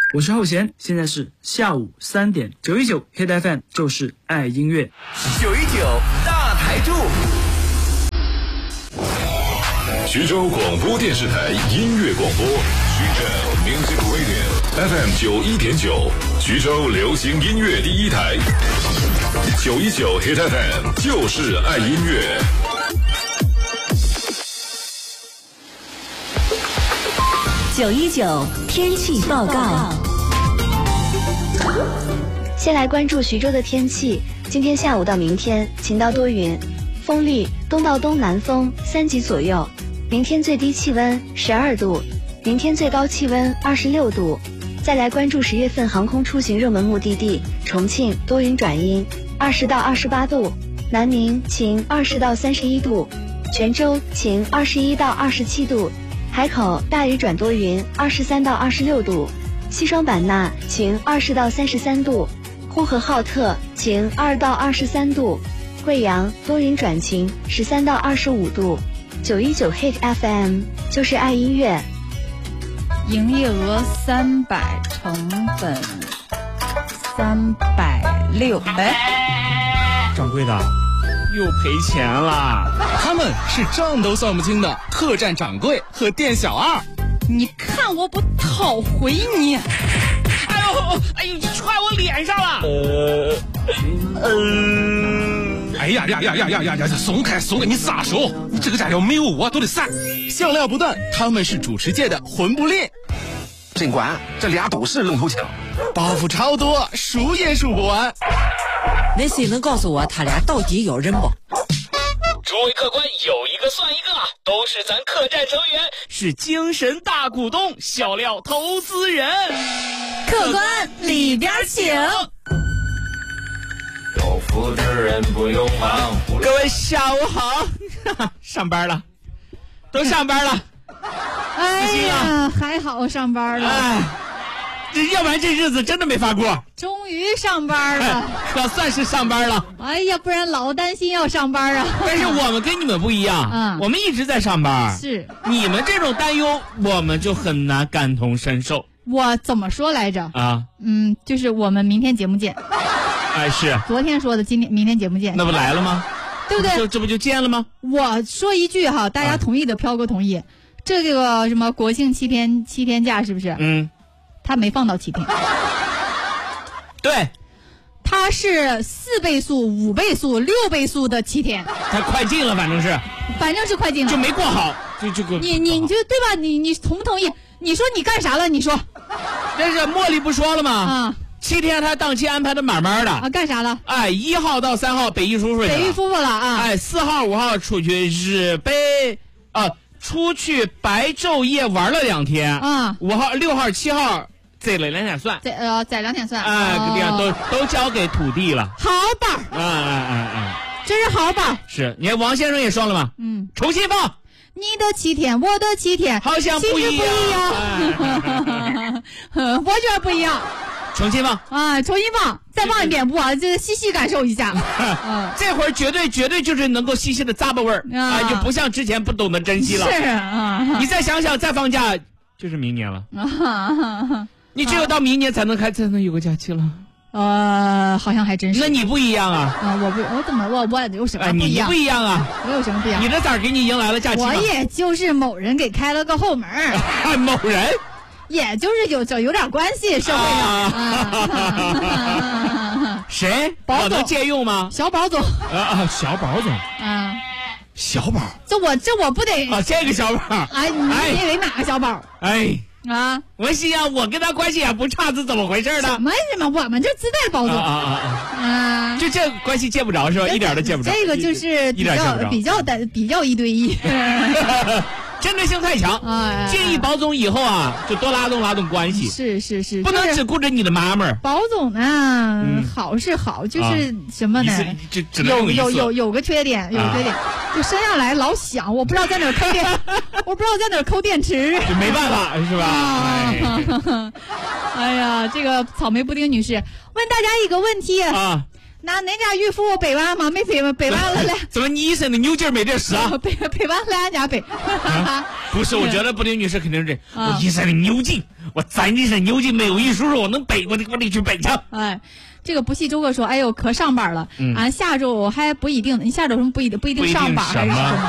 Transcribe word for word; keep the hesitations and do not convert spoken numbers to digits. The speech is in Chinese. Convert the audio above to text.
我是浩贤，现在是下午三点，九一九 Hit F M 就是爱音乐， 九一九大台柱。 徐州广播电视台音乐广播，徐州 Music Radio F M 九一点九，徐州流行音乐第一台，九一九 Hit F M 就是爱音乐。 九一九天气报告。 先来关注徐州的天气，今天下午到明天晴到多云，风力东到东南风三级左右。明天最低气温十二度，明天最高气温二十六度。再来关注十月份航空出行热门目的地，重庆多云转阴，二十到二十八度；南宁晴，二十到三十一度；泉州晴，二十一到二十七度；海口大雨转多云，二十三到二十六度；西双版纳晴，二十到三十三度；呼和浩特晴，二到二十三度；贵阳多云转晴，十三到二十五度。九一九 Hit F M 就是爱音乐。 营业额三百，成本三百六。哎， 掌柜的，又赔钱了。 他们是账都算不清的客栈掌柜和店小二。 你看我不讨回你！ 哎呦，哎呦，踹我脸上了！呃，呃。哎呀呀呀呀呀呀呀！松开松开，你撒手！你这个家伙没有我都得散。 笑料不断，他们是主持界的魂不吝。 警官，这俩都是龙头枪， 包袱超多，数也数不完。 那谁能告诉我他俩到底有人不？ 诸位客官，有一个算一个，都是咱客栈成员， 是精神大股东，笑料投资人。 客官里边请。 有福的人不用忙。 各位下午好，上班了，都上班了。 哎呀，还好上班了。 哎，这要不然这日子真的没法过。 终于上班了， 可算是上班了。 哎呀，不然老担心要上班啊。 但是我们跟你们不一样，嗯，我们一直在上班。 是你们这种担忧，我们就很难感同身受。 我怎么说来着？ 啊， 嗯，就是我们明天节目见。 哎，是昨天说的，今天明天节目见， 那不来了吗？ 对不对？ 这这不就见了吗？ 我说一句哈，大家同意的，飘哥同意。啊、这个什么国庆七天七天假是不是？ 嗯， 他没放到七天。 对， 他是四倍速、五倍速、六倍速的七天。 他快进了，反正是， 反正是快进了， 就没过好，就就过。 你你就对吧？你你同不同意？你说你干啥了？你说， 这是茉莉不说了吗？ 啊。 七天他档期安排的满满的啊，干啥了？ 哎，一号到三号北艺叔叔去了， 北艺夫妇了啊！ 哎，四号五号出去是北啊，出去白昼夜玩了两天啊。 五号、六号、七号宰了两天蒜， 宰呃宰两天蒜， 哎，这样都都交给土地了。 好宝， 哎哎哎哎， 真是好宝。 是，你看王先生也说了嘛， 嗯， 重新放。 你的七天，我的七天， 好像不一样， 我觉得不一样。 重新放啊！重新放，再放一遍不啊？这细细感受一下。 嗯，这会儿绝对绝对就是能够细细的咂巴味儿啊，就不像之前不懂得珍惜了。 是啊， 你再想想，再放假就是明年了。你只有到明年才能开，才能有个假期了。 呃，好像还真是。 那你不一样啊！ 啊，我不，我怎么我我有什么不一样？ 你不一样啊！ 我有什么不一样？ 你这咋给你迎来了假期？ 我也就是某人给开了个后门。 某人。 也就是有有有点关系，社会上。 啊、谁？ 保总能借用吗？ 小宝总。 啊，小宝总。 啊， 小宝。 这我这我不得啊，这个小宝。 哎，你以为哪个小宝？ 哎。 啊， 我心想，我跟他关系也不差，是怎么回事呢？ 什么什么，我们这自带保总啊啊啊！啊，就这关系借不着是吧？一点都借不着。 这个就是比较比较的比较一对一。 针对性太强， 啊、 建议保总以后啊，就多拉动拉动关系。 是是是， 不能只顾着你的妈妈。 保总呢，嗯、好是好，就是什么呢？ 啊、这只能有有有有个缺点，有个缺点，啊、就生下来老响，我不知道在哪儿抠电，我不知道在哪儿抠电池。 就没办法是吧？ 啊、哎, 哎呀，这个草莓布丁女士问大家一个问题啊。 那恁家孕妇背完吗？没背完，背完了嘞。 怎么你一身的牛劲没点事啊？ 背背完了俺家背。 啊、不是，我觉得布丁女士肯定是、啊、我一身的牛劲，我咱一身牛劲没有一叔叔我能背，我得我得去背去。 哎，这个不系周哥说，哎呦，可上班了、嗯、啊！下周还不一定，你下周什么不一定不一定上班还是什么？